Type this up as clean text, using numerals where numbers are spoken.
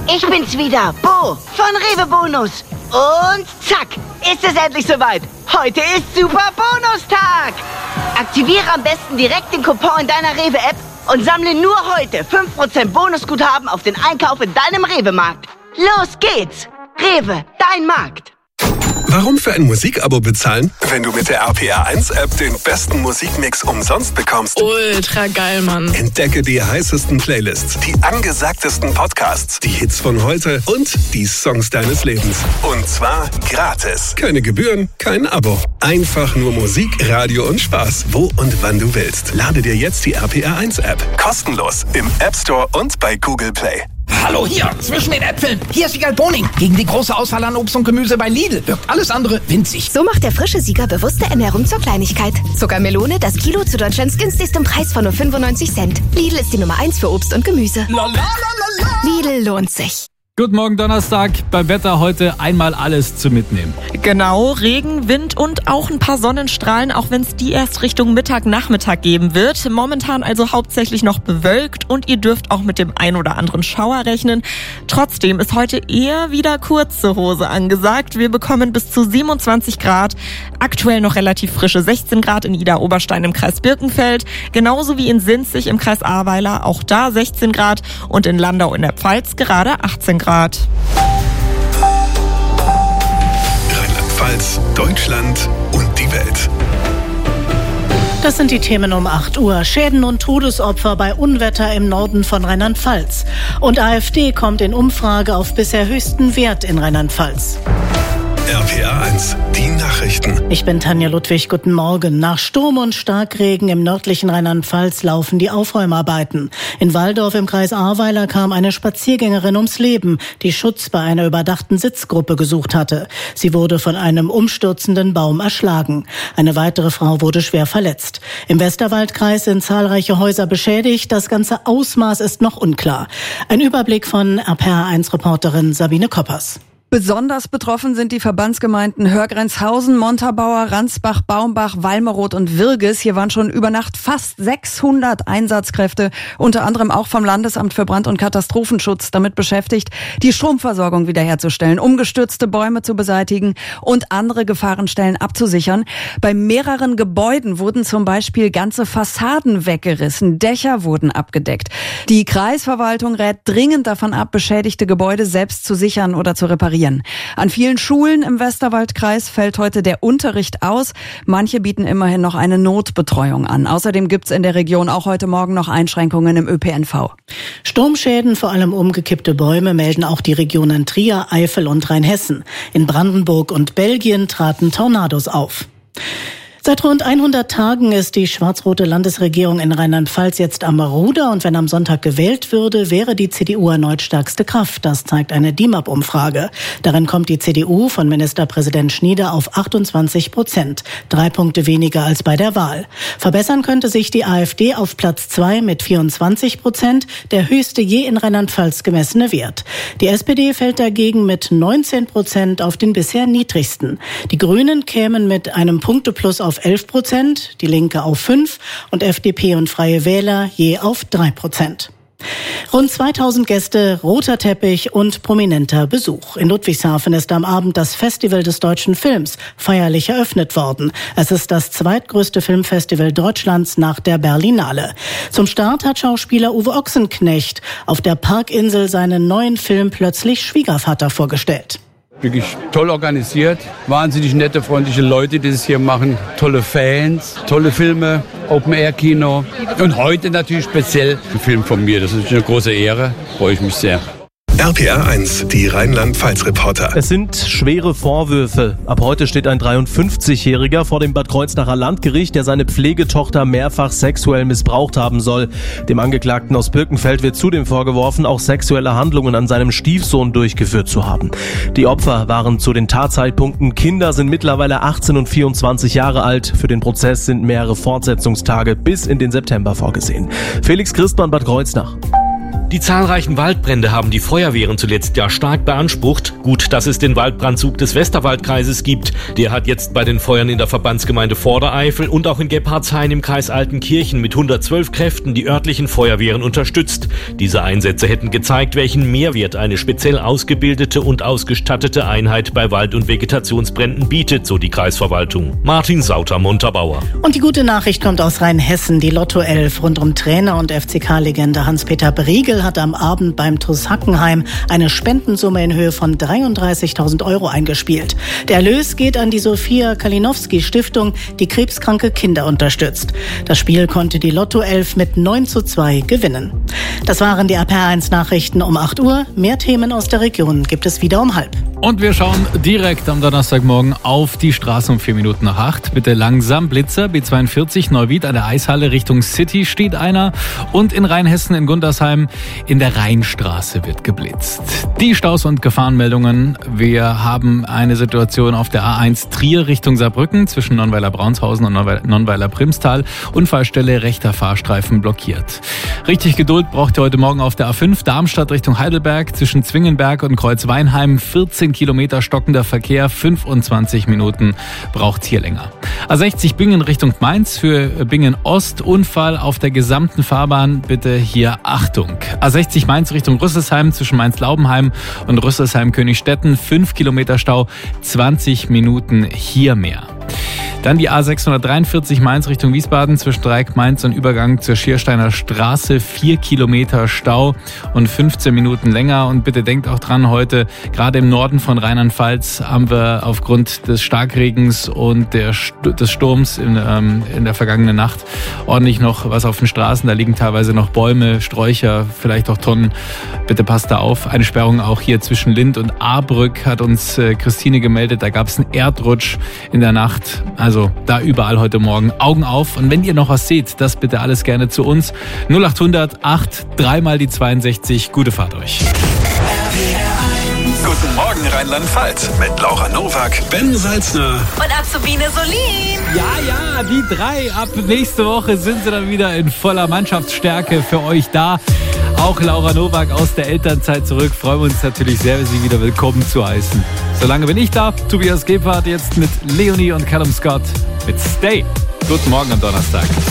Ich bin's wieder, Bo von Rewe Bonus. Und zack, ist es endlich soweit. Heute ist Super Bonustag. Aktiviere am besten direkt den Coupon in deiner Rewe-App und sammle nur heute 5% Bonusguthaben auf den Einkauf in deinem Rewe-Markt. Los geht's. Rewe, dein Markt. Warum für ein Musikabo bezahlen, wenn du mit der RPR1-App den besten Musikmix umsonst bekommst? Ultra geil, Mann. Entdecke die heißesten Playlists, die angesagtesten Podcasts, die Hits von heute und die Songs deines Lebens. Und zwar gratis. Keine Gebühren, kein Abo. Einfach nur Musik, Radio und Spaß, wo und wann du willst. Lade dir jetzt die RPR1-App. Kostenlos im App Store und bei Google Play. Hallo hier, zwischen den Äpfeln. Hier ist Sieger Boning. Gegen die große Auswahl an Obst und Gemüse bei Lidl wirkt alles andere winzig. So macht der frische Sieger bewusste Ernährung zur Kleinigkeit. Zuckermelone, das Kilo zu Deutschlands günstigstem Preis von nur 95 Cent. Lidl ist die Nummer 1 für Obst und Gemüse. Lidl lohnt sich. Guten Morgen Donnerstag, beim Wetter heute einmal alles zu mitnehmen. Genau, Regen, Wind und auch ein paar Sonnenstrahlen, auch wenn es die erst Richtung Mittag, Nachmittag geben wird. Momentan also hauptsächlich noch bewölkt und ihr dürft auch mit dem ein oder anderen Schauer rechnen. Trotzdem ist heute eher wieder kurze Hose angesagt. Wir bekommen bis zu 27 Grad, aktuell noch relativ frische 16 Grad in Idar-Oberstein im Kreis Birkenfeld, genauso wie in Sinzig im Kreis Ahrweiler, auch da 16 Grad und in Landau in der Pfalz gerade 18 Grad. Rheinland-Pfalz, Deutschland und die Welt. Das sind die Themen um 8 Uhr. Schäden und Todesopfer bei Unwetter im Norden von Rheinland-Pfalz. Und AfD kommt in Umfrage auf bisher höchsten Wert in Rheinland-Pfalz. RPR1, die Nachrichten. Ich bin Tanja Ludwig, guten Morgen. Nach Sturm und Starkregen im nördlichen Rheinland-Pfalz laufen die Aufräumarbeiten. In Walldorf im Kreis Ahrweiler kam eine Spaziergängerin ums Leben, die Schutz bei einer überdachten Sitzgruppe gesucht hatte. Sie wurde von einem umstürzenden Baum erschlagen. Eine weitere Frau wurde schwer verletzt. Im Westerwaldkreis sind zahlreiche Häuser beschädigt. Das ganze Ausmaß ist noch unklar. Ein Überblick von RPR1-Reporterin Sabine Koppers. Besonders betroffen sind die Verbandsgemeinden Hörgrenzhausen, Montabaur, Ransbach, Baumbach, Walmeroth und Wirges. Hier waren schon über Nacht fast 600 Einsatzkräfte, unter anderem auch vom Landesamt für Brand- und Katastrophenschutz, damit beschäftigt, die Stromversorgung wiederherzustellen, umgestürzte Bäume zu beseitigen und andere Gefahrenstellen abzusichern. Bei mehreren Gebäuden wurden zum Beispiel ganze Fassaden weggerissen, Dächer wurden abgedeckt. Die Kreisverwaltung rät dringend davon ab, beschädigte Gebäude selbst zu sichern oder zu reparieren. An vielen Schulen im Westerwaldkreis fällt heute der Unterricht aus. Manche bieten immerhin noch eine Notbetreuung an. Außerdem gibt's in der Region auch heute Morgen noch Einschränkungen im ÖPNV. Sturmschäden, vor allem umgekippte Bäume, melden auch die Regionen Trier, Eifel und Rheinhessen. In Brandenburg und Belgien traten Tornados auf. Seit rund 100 Tagen ist die schwarz-rote Landesregierung in Rheinland-Pfalz jetzt am Ruder und wenn am Sonntag gewählt würde, wäre die CDU erneut stärkste Kraft. Das zeigt eine DIMAP-Umfrage. Darin kommt die CDU von Ministerpräsident Schnieder auf 28%, 3 Punkte weniger als bei der Wahl. Verbessern könnte sich die AfD auf Platz 2 mit 24%, der höchste je in Rheinland-Pfalz gemessene Wert. Die SPD fällt dagegen mit 19% auf den bisher niedrigsten. Die Grünen kämen mit einem Punkteplus auf 11%, die Linke auf 5% und FDP und Freie Wähler je auf 3%. Rund 2000 Gäste, roter Teppich und prominenter Besuch. In Ludwigshafen ist am Abend das Festival des deutschen Films feierlich eröffnet worden. Es ist das zweitgrößte Filmfestival Deutschlands nach der Berlinale. Zum Start hat Schauspieler Uwe Ochsenknecht auf der Parkinsel seinen neuen Film Plötzlich Schwiegervater vorgestellt. Wirklich toll organisiert, wahnsinnig nette, freundliche Leute, die es hier machen, tolle Fans, tolle Filme, Open-Air-Kino und heute natürlich speziell ein Film von mir. Das ist eine große Ehre, freue ich mich sehr. RPR1, die Rheinland-Pfalz-Reporter. Es sind schwere Vorwürfe. Ab heute steht ein 53-Jähriger vor dem Bad Kreuznacher Landgericht, der seine Pflegetochter mehrfach sexuell missbraucht haben soll. Dem Angeklagten aus Birkenfeld wird zudem vorgeworfen, auch sexuelle Handlungen an seinem Stiefsohn durchgeführt zu haben. Die Opfer waren zu den Tatzeitpunkten Kinder, sind mittlerweile 18 und 24 Jahre alt. Für den Prozess sind mehrere Fortsetzungstage bis in den September vorgesehen. Felix Christmann, Bad Kreuznach. Die zahlreichen Waldbrände haben die Feuerwehren zuletzt ja stark beansprucht. Gut, dass es den Waldbrandzug des Westerwaldkreises gibt. Der hat jetzt bei den Feuern in der Verbandsgemeinde Vordereifel und auch in Gebhardshain im Kreis Altenkirchen mit 112 Kräften die örtlichen Feuerwehren unterstützt. Diese Einsätze hätten gezeigt, welchen Mehrwert eine speziell ausgebildete und ausgestattete Einheit bei Wald- und Vegetationsbränden bietet, so die Kreisverwaltung. Martin Sauter, Montabaur. Und die gute Nachricht kommt aus Rheinhessen. Die Lotto 11 rund um Trainer und FCK-Legende Hans-Peter Briegel hat am Abend beim TuS Hackenheim eine Spendensumme in Höhe von 33.000 € eingespielt. Der Erlös geht an die Sophia Kalinowski Stiftung, die krebskranke Kinder unterstützt. Das Spiel konnte die Lotto 11 mit 9:2 gewinnen. Das waren die RPR1 Nachrichten um 8 Uhr. Mehr Themen aus der Region gibt es wieder um 7:30. Und wir schauen direkt am Donnerstagmorgen auf die Straße um 7:04. Bitte langsam. Blitzer, B42 Neuwied an der Eishalle Richtung City steht einer. Und in Rheinhessen in Gundersheim in der Rheinstraße wird geblitzt. Die Staus- und Gefahrenmeldungen. Wir haben eine Situation auf der A1 Trier Richtung Saarbrücken zwischen Nonnweiler-Braunshausen und Nonnweiler-Primstal. Unfallstelle, rechter Fahrstreifen blockiert. Richtig Geduld braucht ihr heute Morgen auf der A5 Darmstadt Richtung Heidelberg zwischen Zwingenberg und Kreuzweinheim. 14 Kilometer stockender Verkehr, 25 Minuten braucht hier länger. A60 Bingen Richtung Mainz für Bingen Ost. Unfall auf der gesamten Fahrbahn. Bitte hier Achtung. A60 Mainz Richtung Rüsselsheim zwischen Mainz-Laubenheim und Rüsselsheim-Königstetten. 5 Kilometer Stau, 20 Minuten hier mehr. Dann die A643 Mainz Richtung Wiesbaden zwischen Dreieck Mainz und Übergang zur Schiersteiner Straße. 4 Kilometer Stau und 15 Minuten länger. Und bitte denkt auch dran, heute gerade im Norden von Rheinland-Pfalz haben wir aufgrund des Starkregens und des Sturms in der vergangenen Nacht ordentlich noch was auf den Straßen. Da liegen teilweise noch Bäume, Sträucher, vielleicht auch Tonnen. Bitte passt da auf. Eine Sperrung auch hier zwischen Lind und Ahrbrück hat uns Christine gemeldet. Da gab es einen Erdrutsch in der Nacht. Also da überall heute Morgen Augen auf. Und wenn ihr noch was seht, das bitte alles gerne zu uns. 0800 8 3 mal die 62. Gute Fahrt euch. Guten Morgen Rheinland-Pfalz mit Laura Nowak, Ben Salzner Und Azubine Solin. Ja, die 3. Ab nächste Woche sind sie dann wieder in voller Mannschaftsstärke für euch da. Auch Laura Nowak aus der Elternzeit zurück. Freuen wir uns natürlich sehr, Sie wieder willkommen zu heißen. Solange bin ich da. Tobias Gebhardt jetzt mit Leonie und Callum Scott mit Stay. Guten Morgen am Donnerstag.